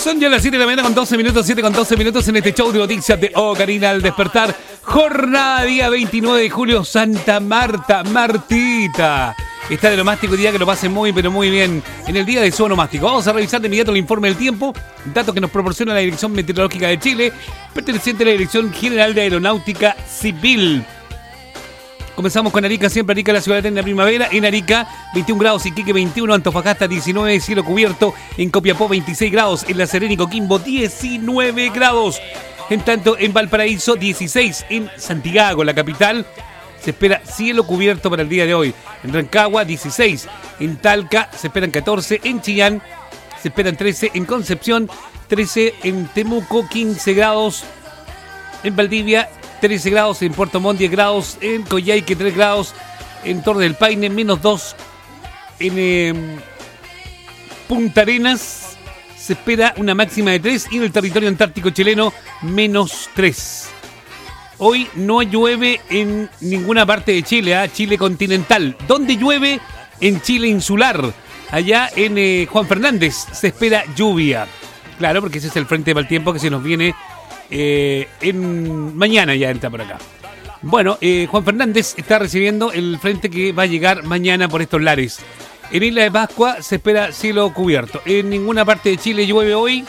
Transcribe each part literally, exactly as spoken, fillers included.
Son ya las siete de la mañana con doce minutos, siete con doce minutos en este show de noticias de Oh Karina al despertar. Jornada día veintinueve de julio, Santa Marta, Martita. Está de nomástico, día que lo pasen muy, pero muy bien en el día de su nomástico. Vamos a revisar de inmediato el informe del tiempo, datos que nos proporciona la Dirección Meteorológica de Chile, perteneciente a la Dirección General de Aeronáutica Civil. Comenzamos con Arica, siempre Arica, la ciudad eterna primavera. En Arica, veintiún grados, Iquique veintiuno, Antofagasta diecinueve, cielo cubierto. En Copiapó, veintiséis grados. En La Serena y Coquimbo, diecinueve grados. En tanto, en Valparaíso, dieciséis. En Santiago, la capital, se espera cielo cubierto para el día de hoy. En Rancagua, dieciséis. En Talca, se esperan catorce. En Chillán, se esperan trece. En Concepción, trece. En Temuco, quince grados. En Valdivia, trece grados, en Puerto Montt diez grados, en Coyhaique tres grados, en Torre del Paine menos dos, en eh, Punta Arenas se espera una máxima de tres y en el territorio antártico chileno menos tres. Hoy no llueve en ninguna parte de Chile, ¿eh? Chile continental. ¿Dónde llueve? En Chile insular. Allá en eh, Juan Fernández se espera lluvia. Claro, porque ese es el frente de mal tiempo que se nos viene Eh, en mañana ya entra por acá. Bueno, eh, Juan Fernández está recibiendo el frente que va a llegar mañana por estos lares. En Isla de Pascua se espera cielo cubierto. En ninguna parte de Chile llueve hoy,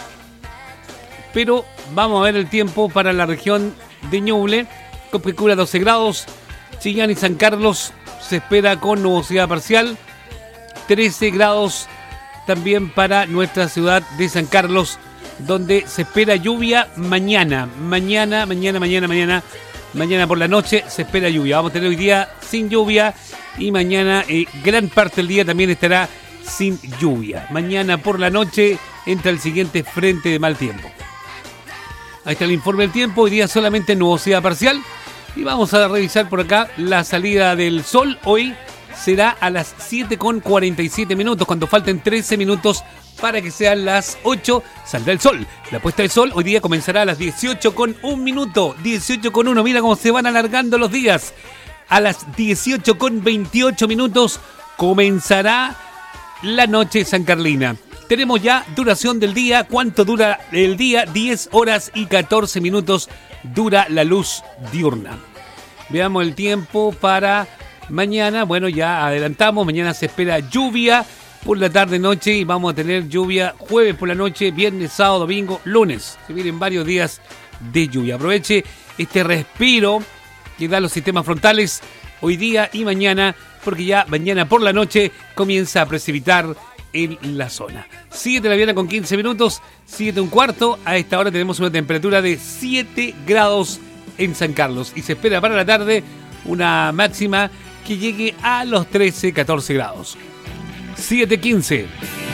pero vamos a ver el tiempo para la región de Ñuble, que cubra doce grados. Chillán y San Carlos se espera con nubosidad parcial. trece grados también para nuestra ciudad de San Carlos, donde se espera lluvia mañana, mañana, mañana, mañana, mañana, mañana por la noche se espera lluvia. Vamos a tener hoy día sin lluvia y mañana eh, gran parte del día también estará sin lluvia. Mañana por la noche entra el siguiente frente de mal tiempo. Ahí está el informe del tiempo, hoy día solamente nubosidad parcial y vamos a revisar por acá la salida del sol. Hoy será a las siete con cuarenta y siete minutos, cuando falten trece minutos para que sean las ocho, saldrá el sol. La puesta de sol hoy día comenzará a las dieciocho con un minuto, dieciocho con uno, mira cómo se van alargando los días. A las dieciocho con veintiocho minutos comenzará la noche sancarlina. Tenemos ya duración del día. ¿Cuánto dura el día? diez horas y catorce minutos dura la luz diurna. Veamos el tiempo para mañana. Bueno, ya adelantamos, mañana se espera lluvia por la tarde noche y vamos a tener lluvia jueves por la noche, viernes, sábado, domingo, lunes. Se vienen varios días de lluvia. Aproveche este respiro que dan los sistemas frontales hoy día y mañana, porque ya mañana por la noche comienza a precipitar en la zona. siete de la mañana con quince minutos, siete un cuarto. A esta hora tenemos una temperatura de siete grados en San Carlos y se espera para la tarde una máxima que llegue a los trece, catorce grados. siete quince.